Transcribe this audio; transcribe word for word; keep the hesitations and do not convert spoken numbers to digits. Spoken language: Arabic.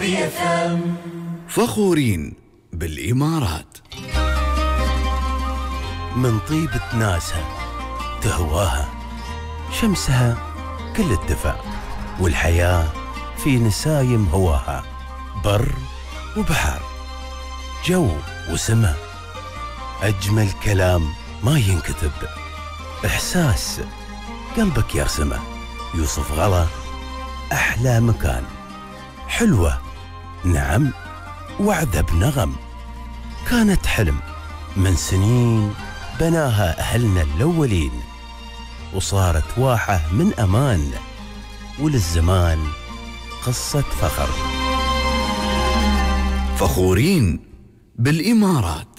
فخورين بالإمارات. من طيبة ناسها تهواها، شمسها كل الدفا، والحياة في نسايم هواها، بر وبحر، جو وسما، أجمل كلام ما ينكتب، إحساس قلبك يرسمه، يوصف غلا أحلى مكان، حلوة نعم وعدة بنغم، كانت حلم من سنين بناها أهلنا الأولين، وصارت واحة من أمان، وللزمان قصة فخر. فخورين بالإمارات.